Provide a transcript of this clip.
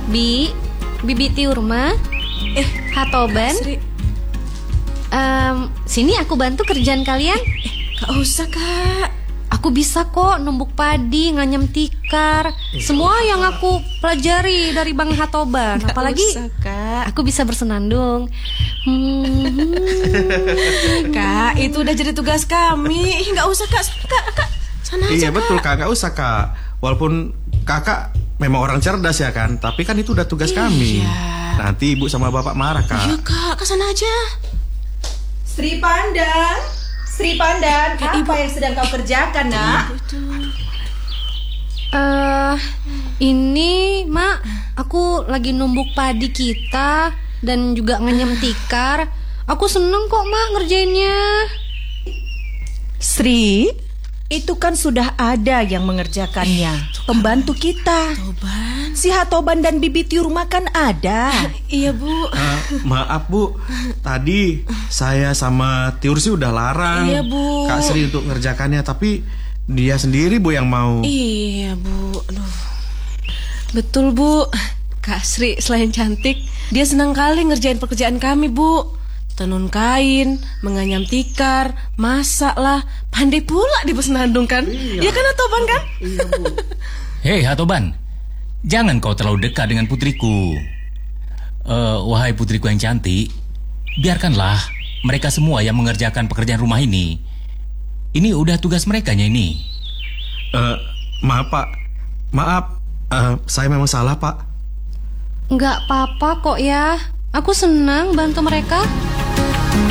Bibi Tiurma, Hatoban. Sini aku bantu kerjaan kalian. Gak usah, Kak. Aku bisa kok numbuk padi, nganyam tikar. Semua yang aku pelajari dari Bang Hatoban. Gak Apalagi usah, Kak. aku bisa bersenandung. Kak, itu udah jadi tugas kami. Gak usah, Kak. Kak. Sana aja, Iya Kak. betul, Kak, gak usah, Kak. Walaupun kakak memang orang cerdas ya kan, tapi kan itu udah tugas kami. Nanti ibu sama bapak marah, Kak. Iya, Kak, kesana aja. Sri Pandan, apa yang sedang kau kerjakan, Nak? Ini, Mak, aku lagi numbuk padi kita dan juga nganyam tikar. Aku seneng kok, Mak, ngerjainnya. Sri, itu kan sudah ada yang mengerjakannya. Pembantu kita. Si Hatoban dan Bibi Tiurma kan ada. Iya, Bu. Maaf, Bu. Tadi saya sama Tiursi udah larang Iya, Bu. Kak Sri untuk ngerjakannya, tapi dia sendiri, Bu, yang mau. Iya, Bu. Aduh. Betul, Bu. Kak Sri selain cantik, dia senang kali ngerjain pekerjaan kami, Bu. Tenun kain, menganyam tikar, masak lah, pandai pula di bersenandung kan? Iya kan, Hatoban kan? Iya, Bu. Hei Hatoban, jangan kau terlalu dekat dengan putriku. Wahai putriku yang cantik, biarkanlah mereka semua yang mengerjakan pekerjaan rumah ini. Ini udah tugas merekanya ini. Maaf, Pak. Maaf, saya memang salah, Pak. Nggak apa-apa kok ya. Aku senang bantu mereka.